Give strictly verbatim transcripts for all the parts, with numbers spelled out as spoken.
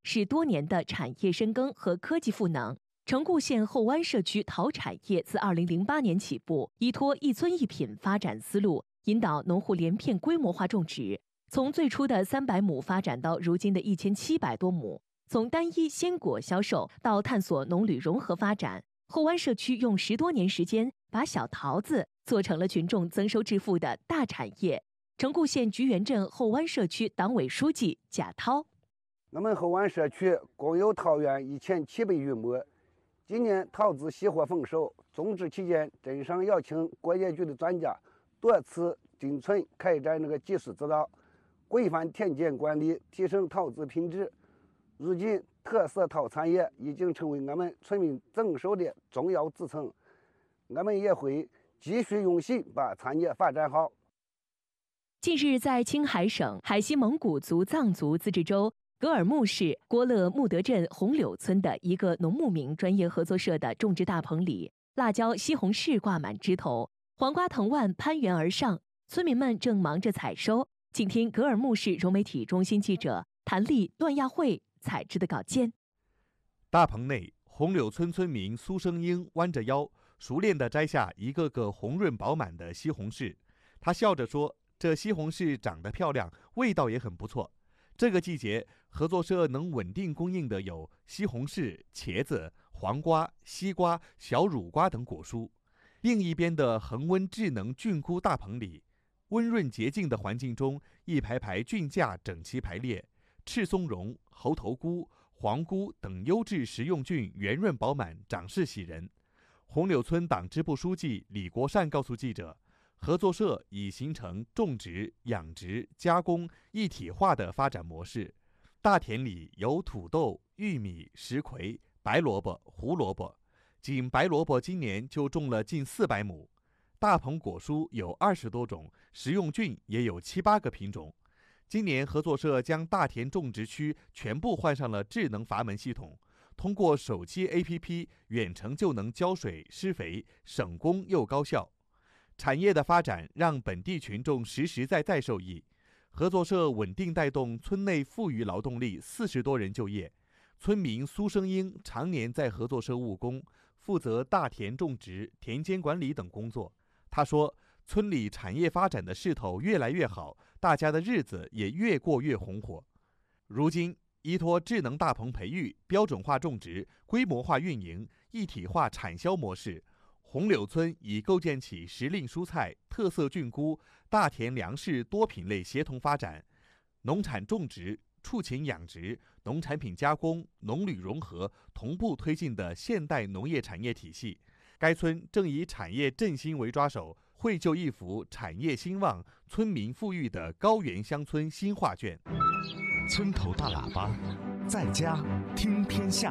是多年的产业深耕和科技赋能。成固县后湾社区陶产业自二零零八年起步，依托一村一品发展思路，引导农户连片规模化种植，从最初的三百亩发展到如今的一千七百多亩。从单一鲜果销售到探索农旅融合发展，后湾社区用十多年时间，把小桃子做成了群众增收致富的大产业。成固县菊园镇后湾社区党委书记贾涛： 我们后湾社区共有桃园一千七百余亩，今年桃子喜获丰收。种植期间，镇上邀请国业局的专家多次进村开展那个技术指导，规范田间管理，提升桃子品质。如今，特色桃产业已经成为我们村民增收的重要支撑。我们也会继续用心把产业发展好。 近日，在青海省海西蒙古族藏族自治州格尔木市郭勒木德镇红柳村的一个农牧民专业合作社的种植大棚里，辣椒、西红柿挂满枝头，黄瓜藤蔓攀援而上，村民们正忙着采收。请听格尔木市融媒体中心记者谭丽、段亚慧采制的稿件。 大棚内，红柳村村民苏生英弯着腰，熟练地摘下一个个红润饱满的西红柿。他笑着说：“这西红柿长得漂亮，味道也很不错。”这个季节，合作社能稳定供应的有西红柿、茄子、黄瓜、西瓜、小乳瓜等果蔬。另一边的恒温智能菌菇大棚里，温润洁净的环境中，一排排菌架整齐排列，赤松茸、猴头菇、黄菇等优质食用菌圆润饱满，长势喜人。红柳村党支部书记李国善告诉记者，合作社已形成种植、养殖、加工一体化的发展模式。大田里有土豆、玉米、石葵、白萝卜、胡萝卜，仅白萝卜今年就种了近四百亩。大棚果蔬有二十多种，食用菌也有七八个品种。今年合作社将大田种植区全部换上了智能阀门系统，通过手机 A P P 远程就能浇水施肥，省工又高效。产业的发展让本地群众实实在在受益。合作社稳定带动村内富余劳动力四十多人就业。村民苏生英常年在合作社务工，负责大田种植、田间管理等工作。他说，村里产业发展的势头越来越好，大家的日子也越过越红火。如今，依托智能大棚培育、标准化种植、规模化运营、一体化产销模式，红柳村已构建起时令蔬菜、特色菌菇、大田粮食多品类协同发展、农产种植、畜禽养殖、农产品加工、农旅融合同步推进的现代农业产业体系。该村正以产业振兴为抓手，绘就一幅产业兴旺、村民富裕的高原乡村新画卷。 村头大喇叭，在家听天下。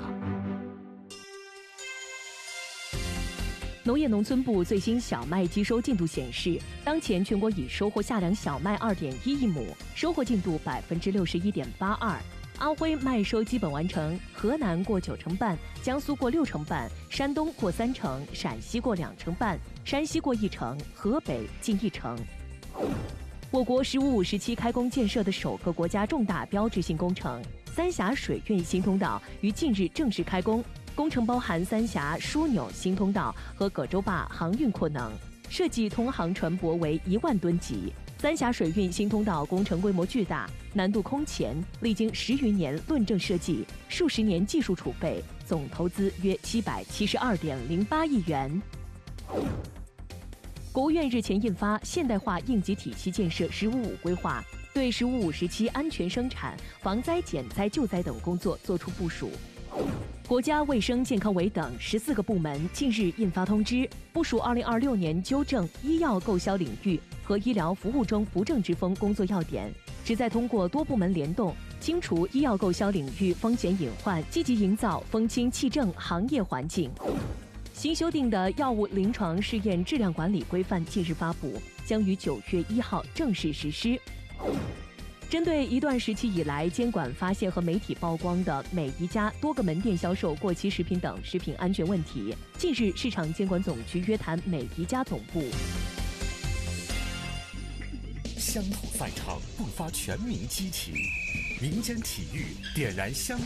农业农村部最新小麦机收进度显示，当前全国已收获夏粮小麦二点一亿亩，收获进度百分之六十一点八二。安徽麦收基本完成，河南过九成半，江苏过六成半，山东过三成，陕西过两成半，山西过一成，河北近一成。我国“十五五”时期开工建设的首个国家重大标志性工程——三峡水运新通道于近日正式开工。工程包含三峡枢纽新通道和葛洲坝航运扩能，设计通航船舶为一万吨级。三峡水运新通道工程规模巨大，难度空前，历经十余年论证设计，数十年技术储备，总投资约七百七十二点零八亿元。国务院日前印发《现代化应急体系建设“十五五”规划》，对“十五五”时期安全生产、防灾减灾救灾等工作作出部署。国家卫生健康委等十四个部门近日印发通知，部署二零二六年纠正医药购销领域和医疗服务中不正之风工作要点，旨在通过多部门联动，清除医药购销领域风险隐患，积极营造风清气正行业环境。新修订的药物临床试验质量管理规范近日发布，将于九月一号正式实施。针对一段时期以来监管发现和媒体曝光的美宜佳多个门店销售过期食品等食品安全问题，近日市场监管总局约谈美宜佳总部。 乡土赛场迸发全民激情，民间体育点燃乡